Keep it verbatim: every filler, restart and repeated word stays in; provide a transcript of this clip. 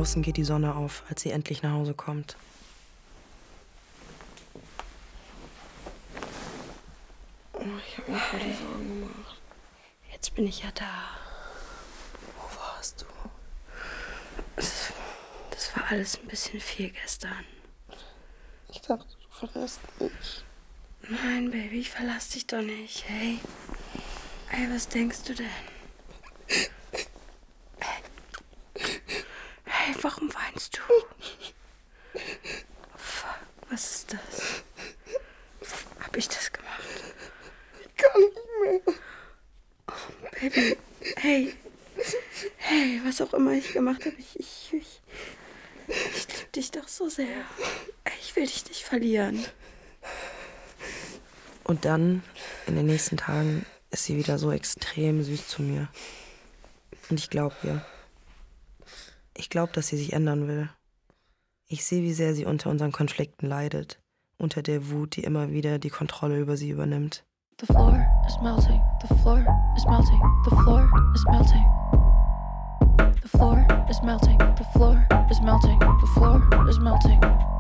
Draußen geht die Sonne auf, als sie endlich nach Hause kommt. Oh, ich habe mir voll die Sorgen gemacht. Jetzt bin ich ja da. Wo warst du? Das, das war alles ein bisschen viel gestern. Ich dachte, du verlässt mich. Nein, Baby, ich verlass dich doch nicht. Hey, hey, was denkst du denn? Hey, hey, warum weinst du? Fuck, was ist das? Hab ich das gemacht? Ich kann nicht mehr. Oh, Baby, hey, hey, was auch immer ich gemacht habe, ich, ich, ich, ich liebe dich doch so sehr. Ich will dich nicht verlieren. Und dann, in den nächsten Tagen, ist sie wieder so extrem süß zu mir. Und ich glaube ihr. Ich glaube, dass sie sich ändern will. Ich sehe, wie sehr sie unter unseren Konflikten leidet. Unter der Wut, die immer wieder die Kontrolle über sie übernimmt. The floor is melting. The floor is melting. The floor is melting. The floor is melting. The floor is melting. The floor is melting.